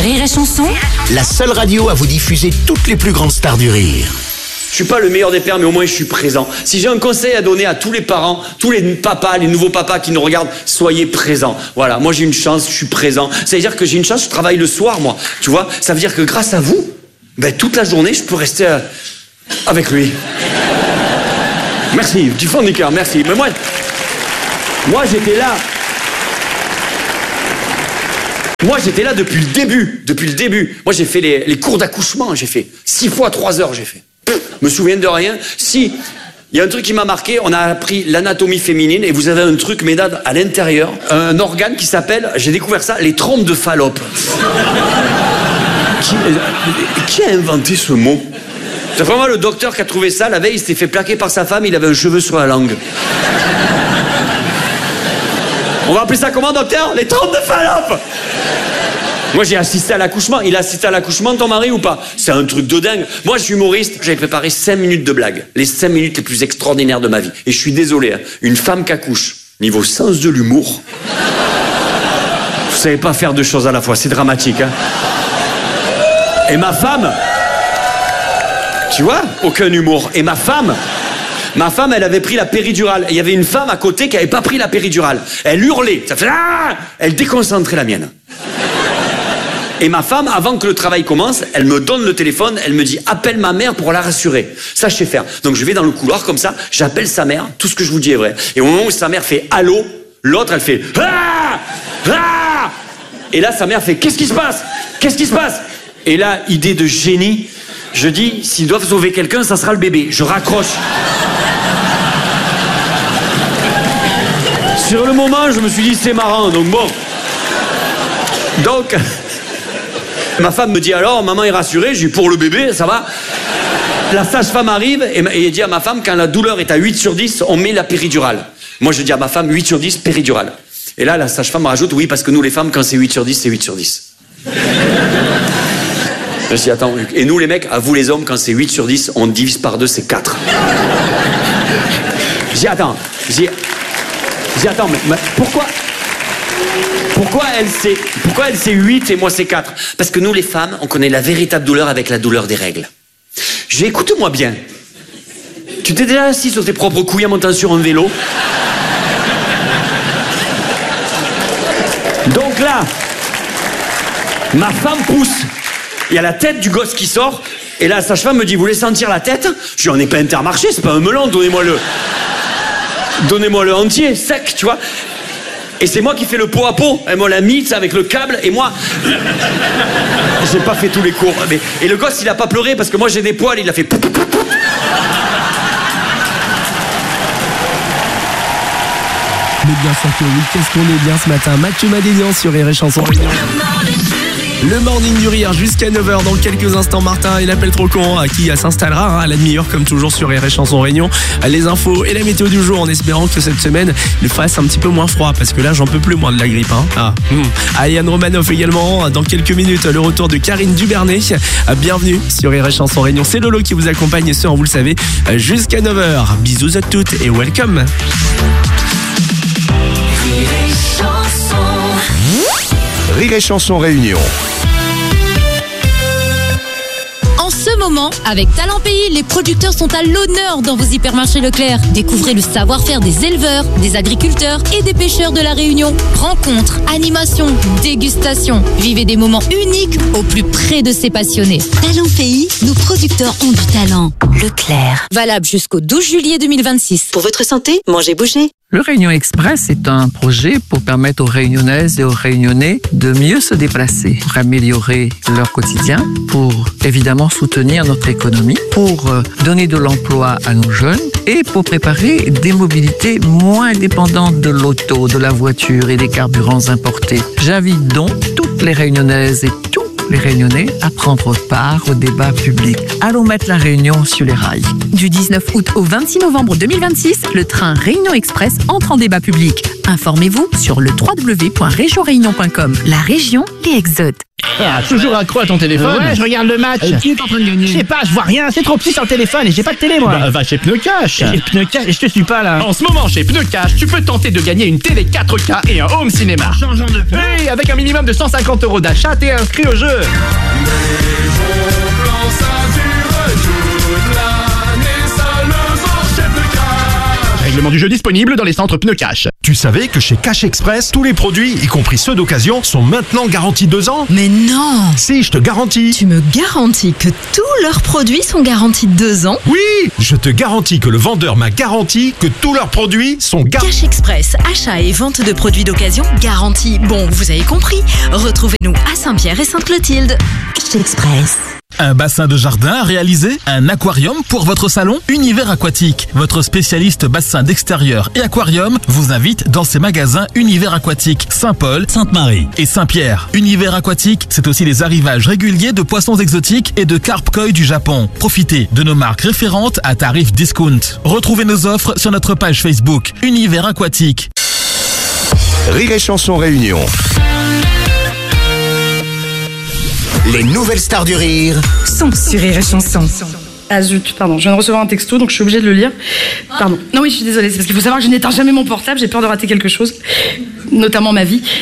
Rire et Chanson, La seule radio à vous diffuser toutes les plus grandes stars du rire. Je suis pas le meilleur des pères, mais au moins je suis présent. Si j'ai un conseil à donner à tous les parents, tous les papas, les nouveaux papas qui nous regardent, soyez présents. Voilà, moi j'ai une chance, je suis présent. Ça veut dire que j'ai une chance, je travaille le soir, moi. Tu vois, ça veut dire que grâce à vous, toute la journée, je peux rester avec lui. Merci, du fond du cœur, merci. Mais moi j'étais là. Moi, j'étais là depuis le début. Moi, j'ai fait les cours d'accouchement, j'ai fait 6 fois 3 heures, j'ai fait. Me souviens de rien. Si, il y a un truc qui m'a marqué, on a appris l'anatomie féminine et vous avez un truc, mesdames, à l'intérieur, un organe qui s'appelle, j'ai découvert ça, les trompes de Fallope. Qui a inventé ce mot? C'est vraiment le docteur qui a trouvé ça, la veille, il s'était fait plaquer par sa femme, il avait un cheveu sur la langue. On va appeler ça comment, docteur? Les trompes de Fallope. Moi, j'ai assisté à l'accouchement. Il a assisté à l'accouchement, ton mari, ou pas? C'est un truc de dingue. Moi, je suis humoriste. J'avais préparé 5 minutes de blague. Les 5 minutes les plus extraordinaires de ma vie. Et je suis désolé, hein. Une femme qui accouche, niveau sens de l'humour, vous savez pas faire deux choses à la fois. C'est dramatique, hein. Et ma femme, tu vois, aucun humour. Et ma femme, elle avait pris la péridurale. Et il y avait une femme à côté qui avait pas pris la péridurale. Elle hurlait. Ça fait ah! Elle déconcentrait la mienne. Et ma femme, avant que le travail commence, elle me donne le téléphone, elle me dit « Appelle ma mère pour la rassurer ». Ça, je sais faire. Donc je vais dans le couloir comme ça, j'appelle sa mère, tout ce que je vous dis est vrai. Et au moment où sa mère fait « Allô », l'autre, elle fait « Ah ! Ah !» Et là, sa mère fait « Qu'est-ce qui se passe ? Qu'est-ce qui se passe ?» Et là, idée de génie, je dis « S'ils doivent sauver quelqu'un, ça sera le bébé ». Je raccroche. Sur le moment, je me suis dit « C'est marrant », donc bon. Donc... Ma femme me dit alors, maman est rassurée, j'ai dit pour le bébé, ça va. La sage-femme arrive et elle dit à ma femme, quand la douleur est à 8 sur 10, on met la péridurale. Moi je dis à ma femme, 8 sur 10, péridurale. Et là la sage-femme rajoute, oui, parce que nous les femmes, quand c'est 8 sur 10, c'est 8 sur 10. Je dis attends, et nous les mecs, à vous les hommes, quand c'est 8 sur 10, on divise par 2, c'est 4. Je dis attends, mais pourquoi elle c'est 8 et moi c'est 4? Parce que nous les femmes, on connaît la véritable douleur avec la douleur des règles. Écoute-moi bien. Tu t'es déjà assis sur tes propres couilles en montant sur un vélo? Donc là, ma femme pousse. Il y a la tête du gosse qui sort. Et là, la sage-femme me dit, vous voulez sentir la tête? Je dis, on n'est pas Intermarché, c'est pas un melon, donnez-moi-le entier, sec, tu vois. Et c'est moi qui fais le pot à pot. Elle me l'a mis avec le câble et moi... J'ai pas fait tous les cours. Et le gosse, il a pas pleuré parce que moi j'ai des poils, il a fait... Mais bien sûr que oui, qu'est-ce qu'on est bien ce matin. Mathieu Madénian sur Rire et Chanson. Le morning du rire jusqu'à 9h dans quelques instants. Martin et l'appel trop con qui s'installera à la demi-heure comme toujours sur Rire et Chanson Réunion. Les infos et la météo du jour en espérant que cette semaine il fasse un petit peu moins froid parce que là j'en peux plus moins de la grippe. Aliane Romanoff également dans quelques minutes. Le retour de Karine Dubernet. Bienvenue sur Rire et Chanson Réunion. C'est Lolo qui vous accompagne ce, vous le savez, jusqu'à 9h. Bisous à toutes et welcome. Rire et Chanson Réunion. En ce moment, avec Talent Pays, les producteurs sont à l'honneur dans vos hypermarchés Leclerc. Découvrez le savoir-faire des éleveurs, des agriculteurs et des pêcheurs de la Réunion. Rencontres, animations, dégustations. Vivez des moments uniques au plus près de ces passionnés. Talent Pays, nos producteurs ont du talent. Leclerc. Valable jusqu'au 12 juillet 2026. Pour votre santé, mangez bouger. Le Réunion Express est un projet pour permettre aux Réunionnaises et aux Réunionnais de mieux se déplacer, pour améliorer leur quotidien, pour évidemment soutenir notre économie, pour donner de l'emploi à nos jeunes et pour préparer des mobilités moins dépendantes de l'auto, de la voiture et des carburants importés. J'invite donc toutes les Réunionnaises et tous les Réunionnais à prendre part au débat public. Allons mettre la Réunion sur les rails. Du 19 août au 26 novembre 2026, le train Réunion Express entre en débat public. Informez-vous sur le www.regionréunion.com. La région, les exotes. Toujours accro à ton téléphone. Ouais, je regarde le match. Qui est en train de gagner? Je sais pas, je vois rien, c'est trop petit sur le téléphone et j'ai pas de télé moi. Bah, va chez Pneu Cash. J'ai Pneu Cash et je te suis pas là. En ce moment, chez Pneu Cash, tu peux tenter de gagner une télé 4K et un home cinéma. Changeons de pneu. Et avec un minimum de 150 € d'achat, t'es inscrit au jeu. Règlement du jeu disponible dans les centres Pneu Cash. Tu savais que chez Cash Express, tous les produits, y compris ceux d'occasion, sont maintenant garantis 2 ans? Mais non! Si, je te garantis. Tu me garantis que tous leurs produits sont garantis 2 ans? Oui! Je te garantis que le vendeur m'a garanti que tous leurs produits sont garantis. Cash Express, achat et vente de produits d'occasion garantis. Bon, vous avez compris. Retrouvez-nous à Saint-Pierre et Sainte-Clotilde. Cash Express. Un bassin de jardin à réaliser? Un aquarium pour votre salon? Univers Aquatique, votre spécialiste bassin d'extérieur et aquarium, vous invite dans ses magasins Univers Aquatique, Saint-Paul, Sainte-Marie et Saint-Pierre. Univers Aquatique, c'est aussi les arrivages réguliers de poissons exotiques et de carpe koi du Japon. Profitez de nos marques référentes à tarif discount. Retrouvez nos offres sur notre page Facebook Univers Aquatique. Rire et Chanson Réunion. Les nouvelles stars du rire Sont sur Rire et Chanson. Ah zut, pardon, je viens de recevoir un texto, donc je suis obligée de le lire. Pardon. Non oui, je suis désolée, c'est parce qu'il faut savoir que je n'éteins jamais mon portable, j'ai peur de rater quelque chose, notamment ma vie.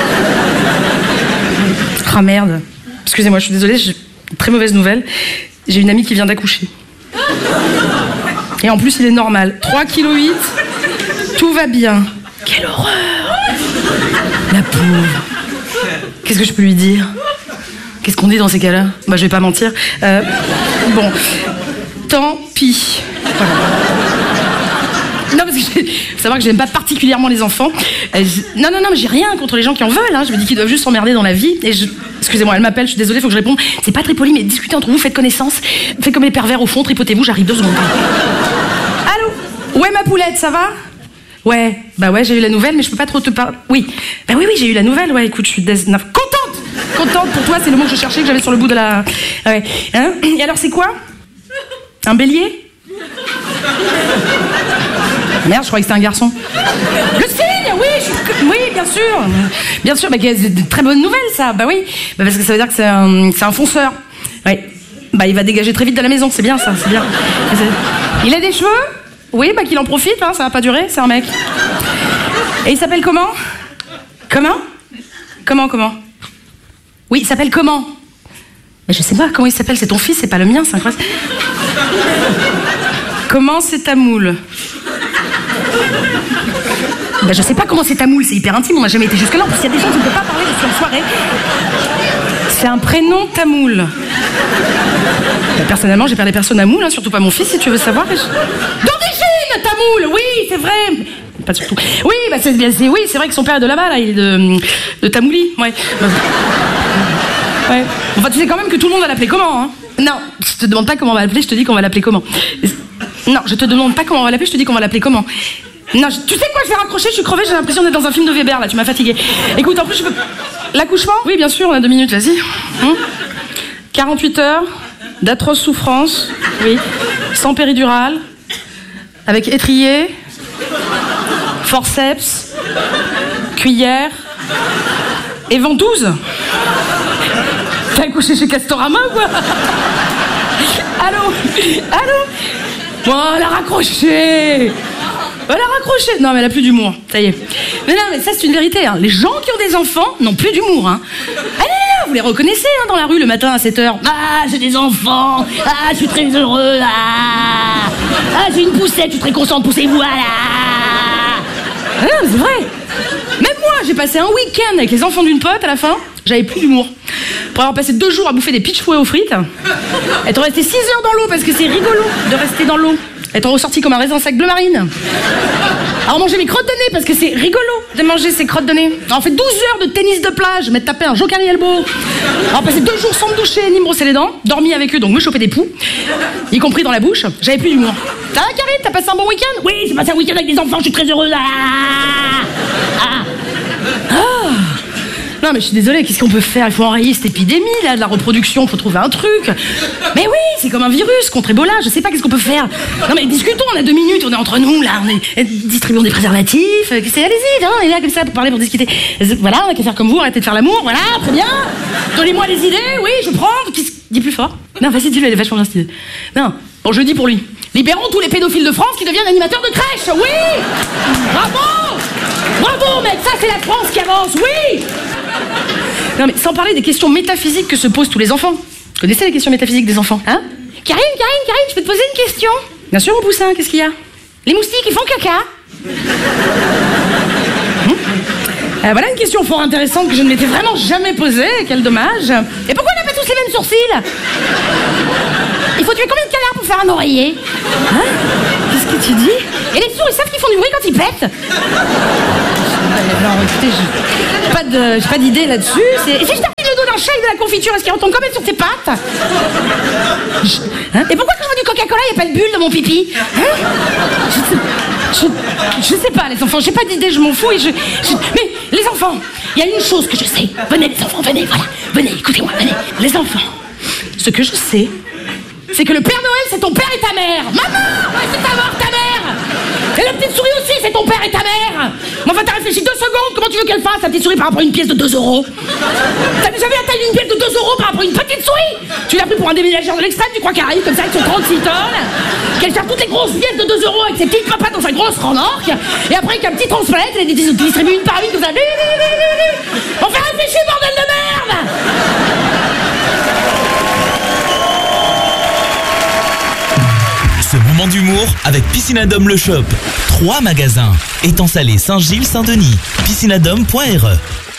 Ah merde. Excusez-moi, je suis désolée, j'ai une très mauvaise nouvelle. J'ai une amie qui vient d'accoucher. Et en plus, il est normal. 3,8 kg, tout va bien. Quelle horreur. La pauvre. Qu'est-ce que je peux lui dire ? Qu'est-ce qu'on dit dans ces cas-là ? Bah, je vais pas mentir. Bon, tant pis. Voilà. Non, parce que faut savoir que j'aime pas particulièrement les enfants. Non, mais j'ai rien contre les gens qui en veulent. Hein. Je me dis qu'ils doivent juste s'emmerder dans la vie. Et excusez-moi, elle m'appelle, je suis désolée, faut que je réponde. C'est pas très poli, mais discutez entre vous, faites connaissance. Faites comme les pervers au fond, tripotez-vous, j'arrive 2 secondes. Allô ? Ouais, ma poulette, ça va ? Ouais, bah ouais, j'ai eu la nouvelle, mais je peux pas trop te parler. Oui, bah oui, j'ai eu la nouvelle, ouais, écoute, je suis contente pour toi, c'est le mot que je cherchais, que j'avais sur le bout de la... Ouais. Hein ? Et alors, c'est quoi ? Un bélier ? Merde, je croyais que c'était un garçon. Le signe, oui, bien sûr. Bien sûr, bah, c'est de très bonnes nouvelles, ça. Bah oui, bah, parce que ça veut dire que c'est un fonceur. Ouais. Bah, il va dégager très vite de la maison, c'est bien ça, c'est bien. Il a des cheveux ? Oui, bah qu'il en profite, hein, ça va pas durer, c'est un mec. Et il s'appelle comment ? Comment ? Oui, il s'appelle comment ? Mais je sais pas comment il s'appelle, c'est ton fils, c'est pas le mien, c'est incroyable. Comment c'est ta moule ? Bah je sais pas comment c'est ta moule, c'est hyper intime, on n'a jamais été jusque-là. En plus, il y a des gens qui ne peuvent pas parler, je suis en soirée. C'est un prénom tamoul. Bah, personnellement, j'ai peur des personnes à moule, hein, surtout pas mon fils, si tu veux savoir. D'origine, tamoul, oui, c'est vrai. Pas surtout. Oui, bah c'est vrai que son père est de là-bas, là, il est de Tamouli, ouais. Ouais. Enfin, tu sais quand même que tout le monde va l'appeler comment, hein ? Non, je te demande pas comment on va l'appeler, je te dis qu'on va l'appeler comment. Non, je te demande pas comment on va l'appeler, je te dis qu'on va l'appeler comment. Non, tu sais quoi, je vais raccrocher, je suis crevée, j'ai l'impression d'être dans un film de Weber, là, tu m'as fatiguée. Écoute, en plus, je peux... L'accouchement ? Oui, bien sûr, on a 2 minutes, vas-y. 48 heures, d'atroces souffrances, oui, sans péridurale, avec étrier, forceps, cuillère et ventouse. T'as accouché chez Castorama ou quoi ? Allô ? Bon, elle a raccroché. Non, mais elle a plus d'humour, ça y est. Mais non, mais ça c'est une vérité, hein. Les gens qui ont des enfants n'ont plus d'humour, hein. Ah non, vous les reconnaissez, hein, dans la rue le matin à 7h. Ah, j'ai des enfants. Ah, je suis très heureux, ah, j'ai une poussette, je suis très content de pousser, voilà. Ah non, mais c'est vrai. Même moi, j'ai passé un week-end avec les enfants d'une pote à la fin, j'avais plus d'humour. Pour avoir passé 2 jours à bouffer des pitch fouets aux frites, être resté 6 heures dans l'eau parce que c'est rigolo de rester dans l'eau. Être ressorti comme un raisin sec bleu marine. Alors manger mes crottes de nez parce que c'est rigolo de manger ces crottes de nez. Alors on fait 12 heures de tennis de plage, m'être tapé un Jokari Elbow. Alors passer 2 jours sans me doucher ni me brosser les dents, dormi avec eux donc me choper des poux, y compris dans la bouche. J'avais plus d'humour. Ça va Karine, t'as passé un bon week-end ? Oui, j'ai passé un week-end avec des enfants, je suis très heureuse. Non, mais je suis désolée, qu'est-ce qu'on peut faire? Il faut enrayer cette épidémie, là, de la reproduction, faut trouver un truc. Mais oui, c'est comme un virus contre Ebola, je sais pas, qu'est-ce qu'on peut faire? Non, mais discutons, on a 2 minutes, on est entre nous, là, distribuons des préservatifs, allez-y, on est là comme ça pour parler, pour discuter. Voilà, on a qu'à faire comme vous, arrêtez de faire l'amour, voilà, très bien. Donnez-moi des idées, oui, je prends. Dis plus fort. Non, vas-y, dis-le, elle est vachement bien cette idée. Non, bon, je dis pour lui. Libérons tous les pédophiles de France qui deviennent animateurs de crèche, oui! Bravo! Bravo, mec, ça c'est la France qui avance, oui! Non, mais sans parler des questions métaphysiques que se posent tous les enfants. Vous connaissez les questions métaphysiques des enfants, hein? Karine, je peux te poser une question? Bien sûr, mon poussin, qu'est-ce qu'il y a? Les moustiques, ils font caca? Voilà une question fort intéressante que je ne m'étais vraiment jamais posée, quel dommage. Et pourquoi on n'a pas tous les mêmes sourcils? Il faut tuer combien de canards pour faire un oreiller? Hein? Qu'est-ce que tu dis? Et les sourds, ils savent qu'ils font du bruit quand ils pètent? Non, écoutez, j'ai pas d'idée là-dessus. Et si je t'appuie le dos d'un chat avec de la confiture, est-ce qu'il retombe quand même sur tes pattes? Hein? Et pourquoi quand je vois du Coca-Cola, il n'y a pas de bulle dans mon pipi? Hein? Je sais pas, les enfants, j'ai pas d'idée, je m'en fous. Mais les enfants, il y a une chose que je sais. Venez, les enfants, venez, voilà. Venez, écoutez-moi, venez. Les enfants, ce que je sais, c'est que le Père Noël, c'est ton père et ta mère. Maman, ouais, c'est ta mort, ta mère. Et la petite souris aussi, c'est ton père et ta mère. Mais enfin, t'as réfléchi 2 secondes, comment tu veux qu'elle fasse, la petite souris, par rapport à une pièce de 2 euros? T'as déjà vu la taille d'une pièce de 2 euros par rapport à une petite souris? Tu l'as pris pour un déménageur de l'extrême, tu crois qu'elle arrive comme ça avec son 36 tonnes, qu'elle cherche toutes les grosses pièces de 2 euros avec ses petites papas dans sa grosse remorque, et après avec un petit transparent, elle distribue une par une comme ça. On fait réfléchir, bordel de merde! Ce moment d'humour avec Piscinadome Le Shop. 3 magasins. Étang Salé, Saint-Gilles, Saint-Denis. Piscinadome.re